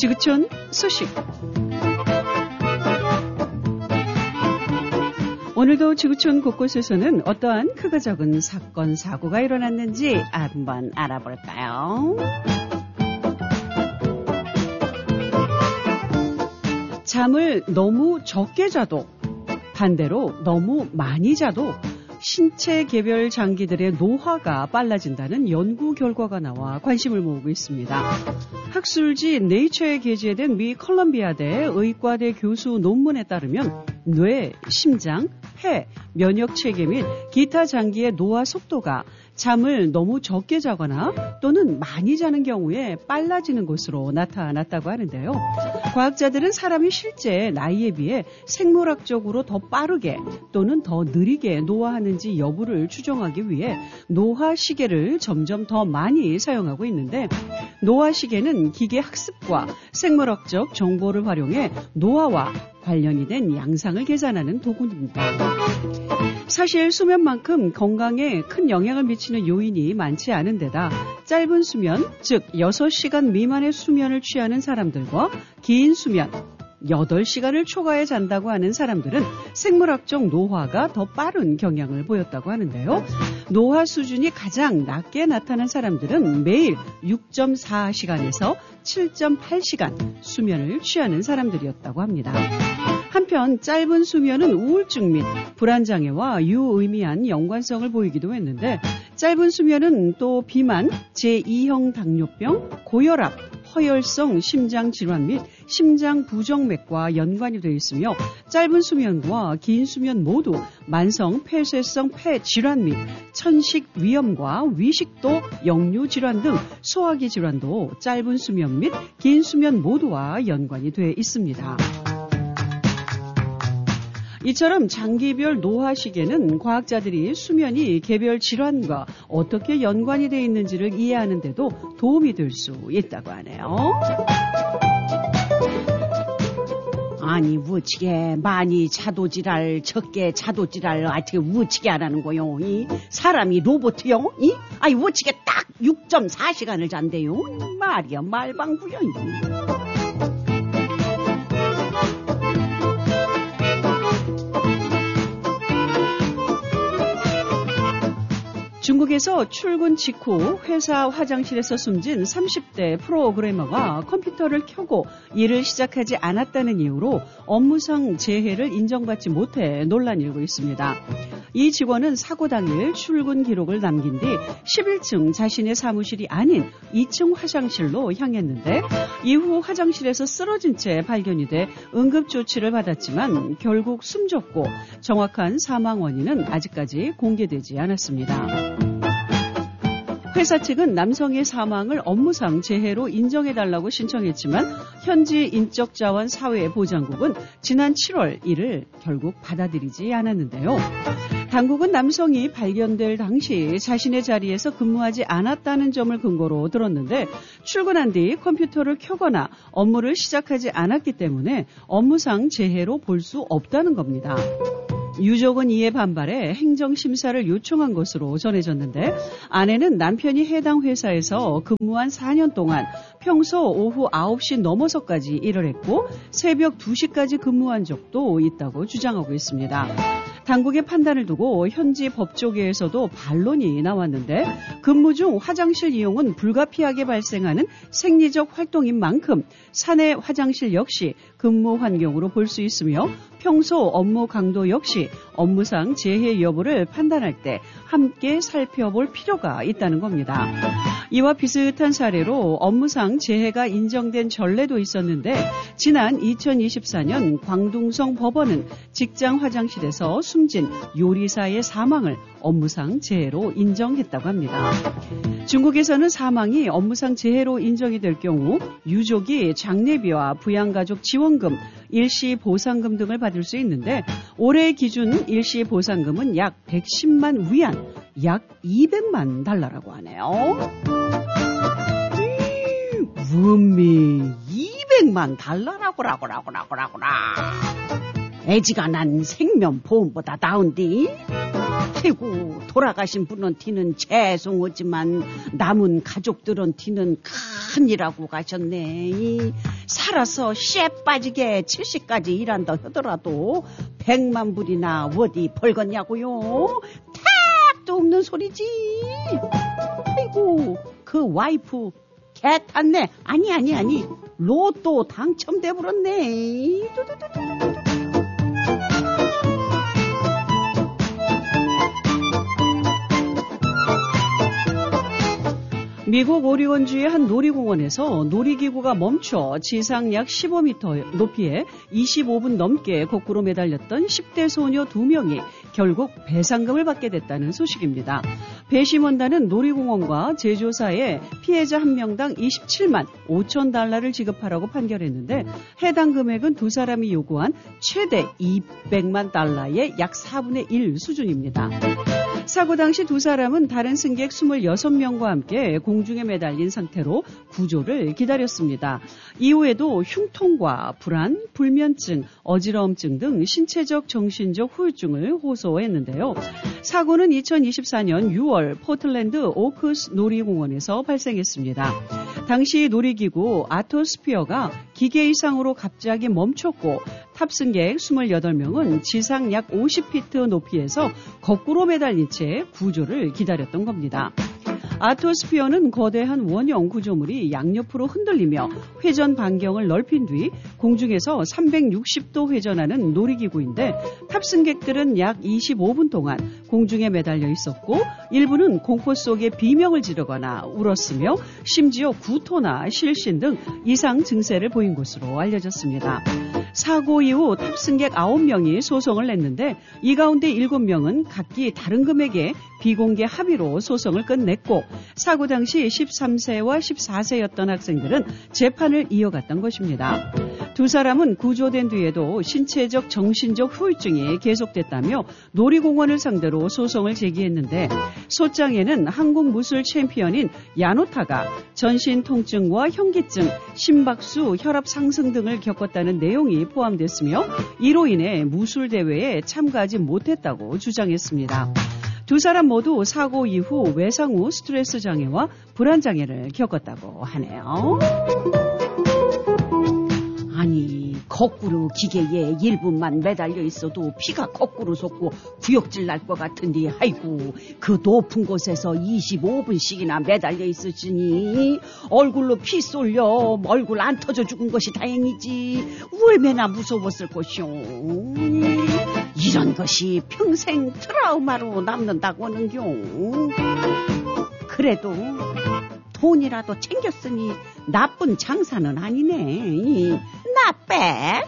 지구촌 소식. 오늘도 지구촌 곳곳에서는 어떠한 크고 작은 사건, 사고가 일어났는지 한번 알아볼까요? 잠을 너무 적게 자도, 반대로 너무 많이 자도 신체 개별 장기들의 노화가 빨라진다는 연구 결과가 나와 관심을 모으고 있습니다. 학술지 네이처에 게재된 미 컬럼비아대 의과대 교수 논문에 따르면 뇌, 심장, 폐, 면역 체계 및 기타 장기의 노화 속도가 잠을 너무 적게 자거나 또는 많이 자는 경우에 빨라지는 것으로 나타났다고 하는데요. 과학자들은 사람이 실제 나이에 비해 생물학적으로 더 빠르게 또는 더 느리게 노화하는지 여부를 추정하기 위해 노화 시계를 점점 더 많이 사용하고 있는데, 노화 시계는 기계 학습과 생물학적 정보를 활용해 노화와 관련이 된 양상을 계산하는 도구입니다. 사실 수면만큼 건강에 큰 영향을 미치는 요인이 많지 않은 데다 짧은 수면, 즉 6시간 미만의 수면을 취하는 사람들과 긴 수면, 8시간을 초과해 잔다고 하는 사람들은 생물학적 노화가 더 빠른 경향을 보였다고 하는데요. 노화 수준이 가장 낮게 나타난 사람들은 매일 6.4시간에서 7.8시간 수면을 취하는 사람들이었다고 합니다. 한편 짧은 수면은 우울증 및 불안장애와 유의미한 연관성을 보이기도 했는데, 짧은 수면은 또 비만, 제2형 당뇨병, 고혈압, 허혈성 심장질환 및 심장부정맥과 연관이 되어 있으며, 짧은 수면과 긴 수면 모두 만성 폐쇄성 폐질환 및 천식 위염과 위식도 역류 질환 등 소화기 질환도 짧은 수면 및 긴 수면 모두와 연관이 되어 있습니다. 이처럼 장기별 노화 시계는 과학자들이 수면이 개별 질환과 어떻게 연관이 되어 있는지를 이해하는 데도 도움이 될 수 있다고 하네요. 아니 우치게 많이 자도지랄 적게 자도지랄 어떻게 우치게 하라는 거요? 이 사람이 로봇이요? 이? 아니 우치게 딱 6.4시간을 잔대요. 말이야 말방구요. 중국에서 출근 직후 회사 화장실에서 숨진 30대 프로그래머가 컴퓨터를 켜고 일을 시작하지 않았다는 이유로 업무상 재해를 인정받지 못해 논란이 일고 있습니다. 이 직원은 사고 당일 출근 기록을 남긴 뒤 11층 자신의 사무실이 아닌 2층 화장실로 향했는데, 이후 화장실에서 쓰러진 채 발견이 돼 응급조치를 받았지만 결국 숨졌고 정확한 사망 원인은 아직까지 공개되지 않았습니다. 회사 측은 남성의 사망을 업무상 재해로 인정해달라고 신청했지만 현지 인적자원 사회보장국은 지난 7월 이를 결국 받아들이지 않았는데요. 당국은 남성이 발견될 당시 자신의 자리에서 근무하지 않았다는 점을 근거로 들었는데, 출근한 뒤 컴퓨터를 켜거나 업무를 시작하지 않았기 때문에 업무상 재해로 볼 수 없다는 겁니다. 유족은 이에 반발해 행정심사를 요청한 것으로 전해졌는데, 아내는 남편이 해당 회사에서 근무한 4년 동안 평소 오후 9시 넘어서까지 일을 했고 새벽 2시까지 근무한 적도 있다고 주장하고 있습니다. 당국의 판단을 두고 현지 법조계에서도 반론이 나왔는데, 근무 중 화장실 이용은 불가피하게 발생하는 생리적 활동인 만큼 사내 화장실 역시 근무 환경으로 볼 수 있으며, 평소 업무 강도 역시 업무상 재해 여부를 판단할 때 함께 살펴볼 필요가 있다는 겁니다. 이와 비슷한 사례로 업무상 재해가 인정된 전례도 있었는데, 지난 2024년 광둥성 법원은 직장 화장실에서 숨진 요리사의 사망을 업무상 재해로 인정했다고 합니다. 중국에서는 사망이 업무상 재해로 인정이 될 경우 유족이 장례비와 부양가족 지원금, 일시 보상금 등을 받을 수 있는데, 올해 기준 일시 보상금은 약 110만 위안, 약 200만 달러라고 하네요. 음미 200만 달러라고라. 애지가 난 생명보험보다 나은디? 아이고, 돌아가신 분은 티는 죄송하지만 남은 가족들은 티는 큰이라고 가셨네. 살아서 쎄 빠지게 70까지 일한다 하더라도 100만 불이나 어디 벌겠냐고요. 택도 없는 소리지. 아이고, 그 와이프 개 탔네. 아니 로또 당첨돼 버렸네. 미국 오리건주의 한 놀이공원에서 놀이기구가 멈춰 지상 약 15m 높이에 25분 넘게 거꾸로 매달렸던 10대 소녀 2명이 결국 배상금을 받게 됐다는 소식입니다. 배심원단은 놀이공원과 제조사에 피해자 한 명당 27만 5천 달러를 지급하라고 판결했는데 해당 금액은 두 사람이 요구한 최대 200만 달러의 약 4분의 1 수준입니다. 사고 당시 두 사람은 다른 승객 26명과 함께 공중에 매달린 상태로 구조를 기다렸습니다. 이후에도 흉통과 불안, 불면증, 어지러움증 등 신체적, 정신적 후유증을 호소했는데요. 사고는 2024년 6월 포틀랜드 오크스 놀이공원에서 발생했습니다. 당시 놀이기구 아토스피어가 기계 이상으로 갑자기 멈췄고 탑승객 28명은 지상 약 50피트 높이에서 거꾸로 매달린 채 구조를 기다렸던 겁니다. 아토스피어는 거대한 원형 구조물이 양옆으로 흔들리며 회전 반경을 넓힌 뒤 공중에서 360도 회전하는 놀이기구인데 탑승객들은 약 25분 동안 공중에 매달려 있었고 일부는 공포 속에 비명을 지르거나 울었으며 심지어 구토나 실신 등 이상 증세를 보인 것으로 알려졌습니다. 사고 이후 탑승객 9명이 소송을 냈는데 이 가운데 7명은 각기 다른 금액의 비공개 합의로 소송을 끝냈고 사고 당시 13세와 14세였던 학생들은 재판을 이어갔던 것입니다. 두 사람은 구조된 뒤에도 신체적, 정신적 후유증이 계속됐다며 놀이공원을 상대로 소송을 제기했는데 소장에는 한국 무술 챔피언인 야노타가 전신 통증과 현기증, 심박수, 혈압 상승 등을 겪었다는 내용이 포함됐으며 이로 인해 무술 대회에 참가하지 못했다고 주장했습니다. 두 사람 모두 사고 이후 외상 후 스트레스 장애와 불안 장애를 겪었다고 하네요. 아니, 거꾸로 기계에 1분만 매달려 있어도 피가 거꾸로 솟고 구역질 날 것 같은데 아이고 그 높은 곳에서 25분씩이나 매달려 있으시니 얼굴로 피 쏠려 얼굴 안 터져 죽은 것이 다행이지 얼마나 무서웠을 것이오. 이런 것이 평생 트라우마로 남는다고 하는겨. 그래도 돈이라도 챙겼으니 나쁜 장사는 아니네. 나빼.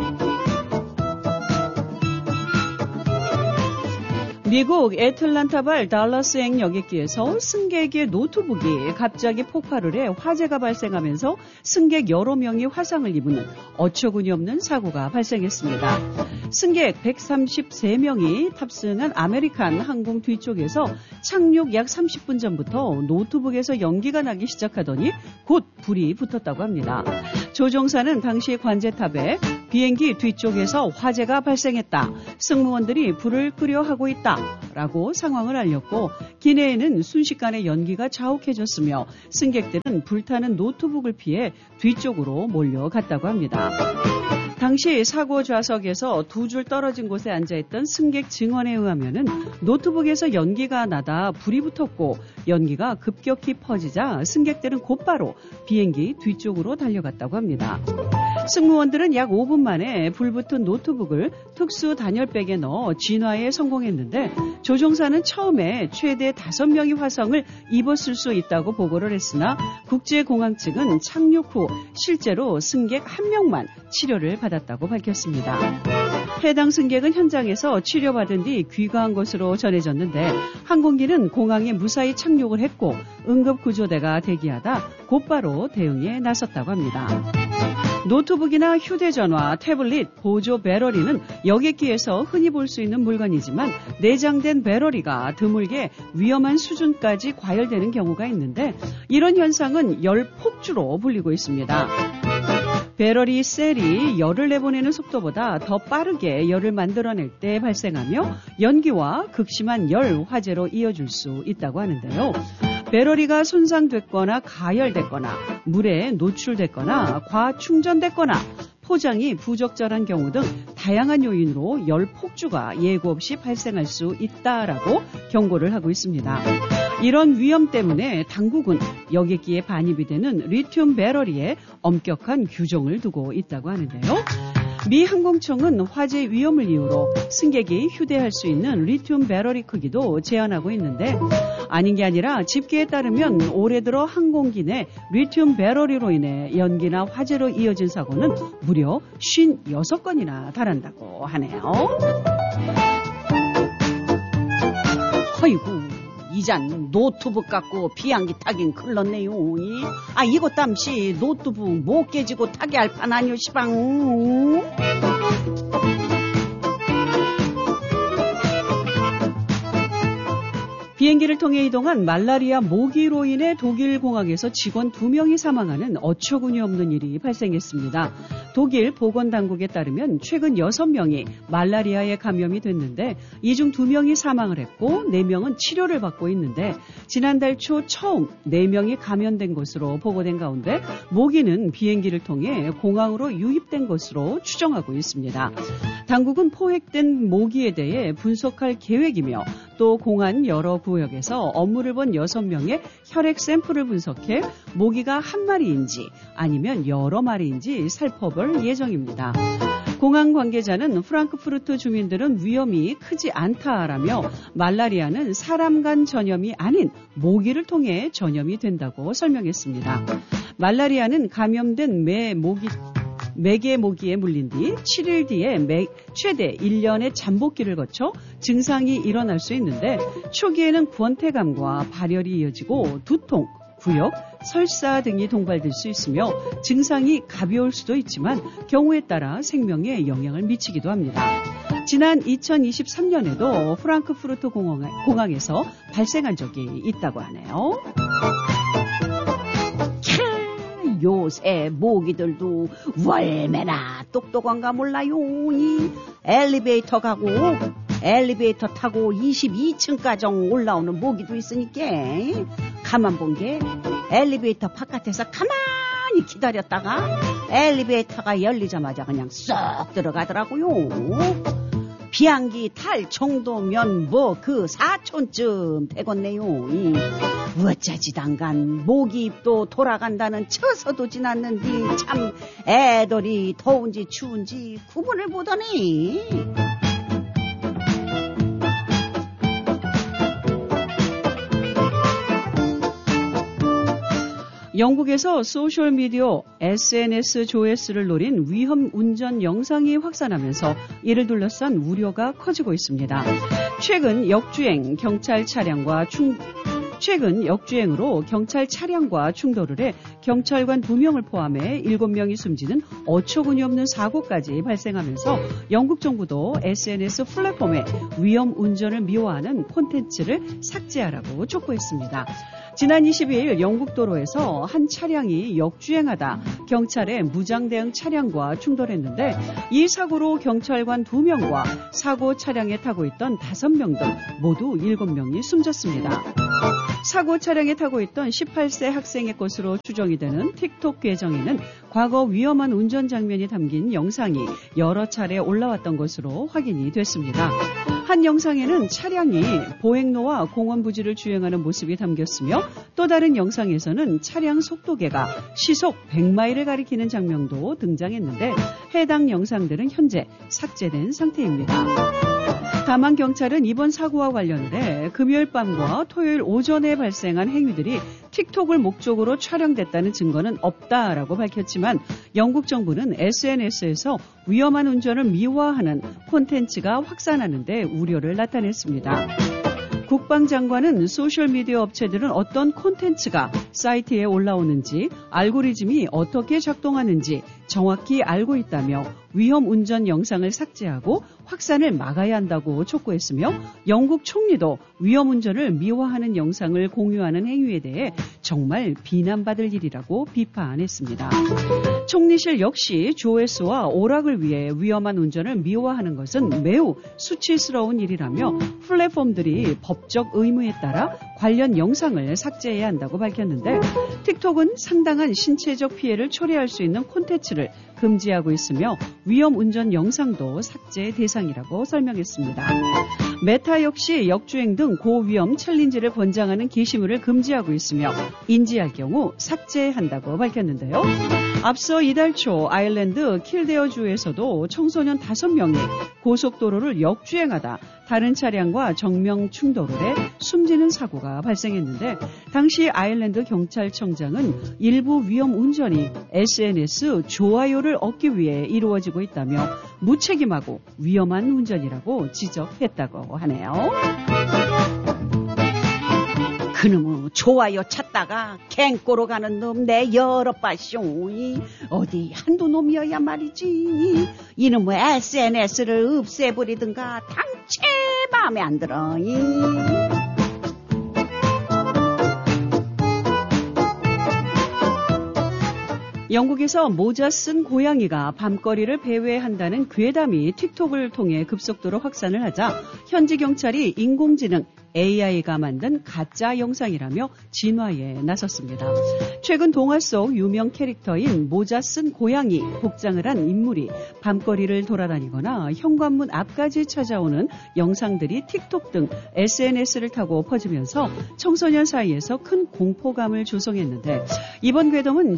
미국 애틀란타발 달러스행 여객기에서 승객의 노트북이 갑자기 폭발을 해 화재가 발생하면서 승객 여러 명이 화상을 입은 어처구니 없는 사고가 발생했습니다. 승객 133명이 탑승한 아메리칸 항공 뒤쪽에서 착륙 약 30분 전부터 노트북에서 연기가 나기 시작하더니 곧 불이 붙었다고 합니다. 조종사는 당시 관제탑에 비행기 뒤쪽에서 화재가 발생했다. 승무원들이 불을 끄려 하고 있다. 라고 상황을 알렸고 기내에는 순식간에 연기가 자욱해졌으며 승객들은 불타는 노트북을 피해 뒤쪽으로 몰려갔다고 합니다. 당시 사고 좌석에서 두 줄 떨어진 곳에 앉아있던 승객 증언에 의하면은 노트북에서 연기가 나다 불이 붙었고 연기가 급격히 퍼지자 승객들은 곧바로 비행기 뒤쪽으로 달려갔다고 합니다. 승무원들은 약 5분 만에 불붙은 노트북을 특수 단열백에 넣어 진화에 성공했는데 조종사는 처음에 최대 5명이 화상을 입었을 수 있다고 보고를 했으나 국제공항 측은 착륙 후 실제로 승객 1명만 치료를 받았다고 밝혔습니다. 해당 승객은 현장에서 치료받은 뒤 귀가한 것으로 전해졌는데 항공기는 공항에 무사히 착륙을 했고 응급구조대가 대기하다 곧바로 대응에 나섰다고 합니다. 노트북이나 휴대전화, 태블릿, 보조 배터리는 여객기에서 흔히 볼 수 있는 물건이지만 내장된 배터리가 드물게 위험한 수준까지 과열되는 경우가 있는데 이런 현상은 열 폭주로 불리고 있습니다. 배럴이 셀이 열을 내보내는 속도보다 더 빠르게 열을 만들어낼 때 발생하며 연기와 극심한 열 화재로 이어질 수 있다고 하는데요. 배럴이가 손상됐거나 가열됐거나 물에 노출됐거나 과충전됐거나 포장이 부적절한 경우 등 다양한 요인으로 열 폭주가 예고 없이 발생할 수 있다라고 경고를 하고 있습니다. 이런 위험 때문에 당국은 여객기에 반입이 되는 리튬 배럴리에 엄격한 규정을 두고 있다고 하는데요. 미 항공청은 화재 위험을 이유로 승객이 휴대할 수 있는 리튬 배럴리 크기도 제한하고 있는데 아닌 게 아니라 집계에 따르면 올해 들어 항공기 내 리튬 배럴리로 인해 연기나 화재로 이어진 사고는 무려 56건이나 달한다고 하네요. 어이구, 이잔 노트북 갖고 비행기 타긴 클렀네요. 이거 땀시 노트북 못 깨지고 타게 할 판 아니오 시방. 비행기를 통해 이동한 말라리아 모기로 인해 독일 공항에서 직원 2명이 사망하는 어처구니 없는 일이 발생했습니다. 독일 보건당국에 따르면 최근 6명이 말라리아에 감염이 됐는데 이 중 2명이 사망을 했고 4명은 치료를 받고 있는데 지난달 초 처음 4명이 감염된 것으로 보고된 가운데 모기는 비행기를 통해 공항으로 유입된 것으로 추정하고 있습니다. 당국은 포획된 모기에 대해 분석할 계획이며 또 공항 여러 구역에서 업무를 본 6명의 혈액 샘플을 분석해 모기가 한 마리인지 아니면 여러 마리인지 살펴볼 예정입니다. 공항 관계자는 프랑크푸르트 주민들은 위험이 크지 않다라며 말라리아는 사람 간 전염이 아닌 모기를 통해 전염이 된다고 설명했습니다. 말라리아는 감염된 매개 모기에 물린 뒤 7일 뒤에 최대 1년의 잠복기를 거쳐 증상이 일어날 수 있는데 초기에는 권태감과 발열이 이어지고 두통, 구역, 설사 등이 동반될 수 있으며 증상이 가벼울 수도 있지만 경우에 따라 생명에 영향을 미치기도 합니다. 지난 2023년에도 프랑크푸르트 공항에서 발생한 적이 있다고 하네요. 요새 모기들도 얼마나 똑똑한가 몰라요. 이 엘리베이터 타고 22층까지 올라오는 모기도 있으니까 가만 본 게 엘리베이터 바깥에서 가만히 기다렸다가 엘리베이터가 열리자마자 그냥 쏙 들어가더라고요. 비행기 탈 정도면 그 4촌쯤 되겠네요. 어쩌지당간 모기 입도 돌아간다는 처서도 지났는데 참 애들이 더운지 추운지 구분을 못하네. 영국에서 소셜미디어 SNS 조회수를 노린 위험 운전 영상이 확산하면서 이를 둘러싼 우려가 커지고 있습니다. 최근 역주행으로 경찰 차량과 충돌을 해 경찰관 2명을 포함해 7명이 숨지는 어처구니 없는 사고까지 발생하면서 영국 정부도 SNS 플랫폼에 위험 운전을 미화하는 콘텐츠를 삭제하라고 촉구했습니다. 지난 22일 영국 도로에서 한 차량이 역주행하다 경찰의 무장대응 차량과 충돌했는데 이 사고로 경찰관 2명과 사고 차량에 타고 있던 5명 등 모두 7명이 숨졌습니다. 사고 차량에 타고 있던 18세 학생의 것으로 추정이 되는 틱톡 계정에는 과거 위험한 운전 장면이 담긴 영상이 여러 차례 올라왔던 것으로 확인이 됐습니다. 한 영상에는 차량이 보행로와 공원 부지를 주행하는 모습이 담겼으며 또 다른 영상에서는 차량 속도계가 시속 100마일을 가리키는 장면도 등장했는데 해당 영상들은 현재 삭제된 상태입니다. 다만 경찰은 이번 사고와 관련돼 금요일 밤과 토요일 오전에 발생한 행위들이 틱톡을 목적으로 촬영됐다는 증거는 없다라고 밝혔지만 영국 정부는 SNS에서 위험한 운전을 미화하는 콘텐츠가 확산하는 데 우려를 나타냈습니다. 국방장관은 소셜미디어 업체들은 어떤 콘텐츠가 사이트에 올라오는지 알고리즘이 어떻게 작동하는지 정확히 알고 있다며 위험 운전 영상을 삭제하고 확산을 막아야 한다고 촉구했으며 영국 총리도 위험 운전을 미화하는 영상을 공유하는 행위에 대해 정말 비난받을 일이라고 비판했습니다. 총리실 역시 조회수와 오락을 위해 위험한 운전을 미화하는 것은 매우 수치스러운 일이라며 플랫폼들이 법적 의무에 따라 관련 영상을 삭제해야 한다고 밝혔는데 틱톡은 상당한 신체적 피해를 초래할 수 있는 콘텐츠를 금지하고 있으며 위험 운전 영상도 삭제 대상이라고 설명했습니다. 메타 역시 역주행 등 고위험 챌린지를 권장하는 게시물을 금지하고 있으며 인지할 경우 삭제한다고 밝혔는데요. 앞서 이달 초 아일랜드 킬데어주에서도 청소년 5명이 고속도로를 역주행하다 다른 차량과 정면 충돌을 해 숨지는 사고가 발생했는데 당시 아일랜드 경찰청장은 일부 위험 운전이 SNS 좋아요를 얻기 위해 이루어지고 있다며 무책임하고 위험한 운전이라고 지적했다고 하네요. 그놈의 좋아요 찾다가 갱꼬로 가는 놈 내 여러 빠쇼. 어디 한두 놈이어야 말이지. 이놈의 SNS를 없애버리든가 당체 마음에 안 들어. 영국에서 모자 쓴 고양이가 밤거리를 배회한다는 괴담이 틱톡을 통해 급속도로 확산을 하자 현지 경찰이 인공지능 AI가 만든 가짜 영상이라며 진화에 나섰습니다. 최근 동화 속 유명 캐릭터인 모자 쓴 고양이 복장을 한 인물이 밤거리를 돌아다니거나 현관문 앞까지 찾아오는 영상들이 틱톡 등 SNS를 타고 퍼지면서 청소년 사이에서 큰 공포감을 조성했는데 이번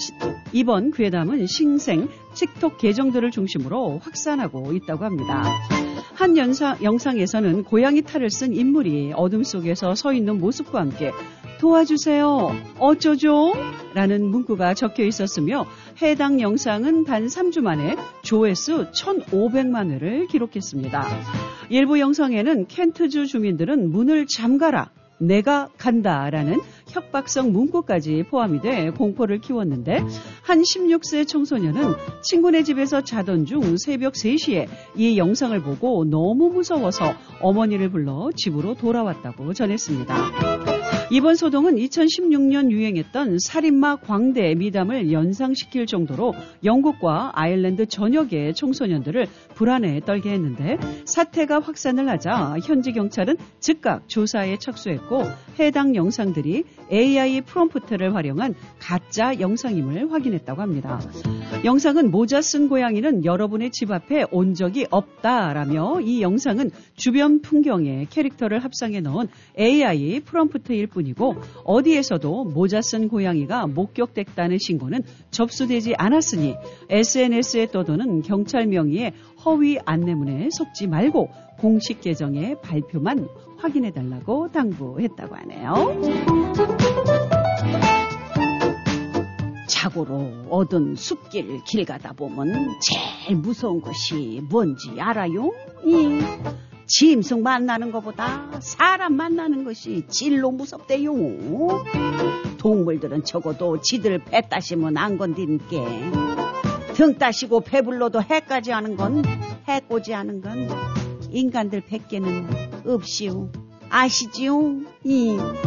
괴담은 신생 틱톡 계정들을 중심으로 확산하고 있다고 합니다. 한 영상에서는 고양이 탈을 쓴 인물이 어둠 속에서 서 있는 모습과 함께 도와주세요, 어쩌죠? 라는 문구가 적혀 있었으며 해당 영상은 단 3주 만에 조회수 1,500만 회를 기록했습니다. 일부 영상에는 켄트주 주민들은 문을 잠가라, 내가 간다라는 협박성 문구까지 포함이 돼 공포를 키웠는데 한 16세 청소년은 친구네 집에서 자던 중 새벽 3시에 이 영상을 보고 너무 무서워서 어머니를 불러 집으로 돌아왔다고 전했습니다. 이번 소동은 2016년 유행했던 살인마 광대 미담을 연상시킬 정도로 영국과 아일랜드 전역의 청소년들을 불안에 떨게 했는데 사태가 확산을 하자 현지 경찰은 즉각 조사에 착수했고 해당 영상들이 AI 프롬프트를 활용한 가짜 영상임을 확인했다고 합니다. 영상은 모자 쓴 고양이는 여러분의 집 앞에 온 적이 없다라며 이 영상은 주변 풍경에 캐릭터를 합성해 넣은 AI 프롬프트일 뿐이고 어디에서도 모자 쓴 고양이가 목격됐다는 신고는 접수되지 않았으니 SNS에 떠도는 경찰 명의의 허위 안내문에 속지 말고 공식 계정의 발표만 확인해달라고 당부했다고 하네요. 자고로 어두운 숲길 길 가다 보면 제일 무서운 것이 뭔지 알아요? 짐승 만나는 것보다 사람 만나는 것이 진로 무섭대요. 동물들은 적어도 지들 배 따시면 안 건딘게 등 따시고 배불러도 해까지 하는 건 해꼬지 하는 건 인간들 100개는 없시오. 아시지요?